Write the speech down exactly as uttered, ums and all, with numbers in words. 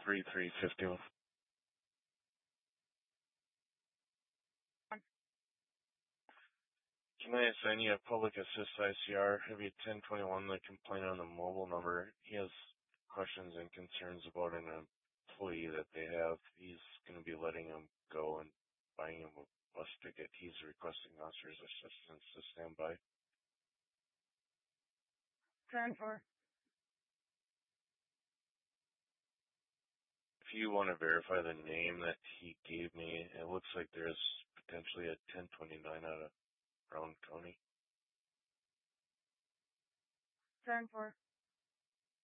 three three fifty-one. Can I assign you a public assist I C R? Have you ten twenty-one the complaint on the mobile number? He has questions and concerns about an employee that they have. He's going to be letting him go and buying him a bus ticket. He's requesting officer's assistance to stand by. ten four. If you want to verify the name that he gave me, it looks like there's potentially a ten twenty-nine out of Brown County. ten four.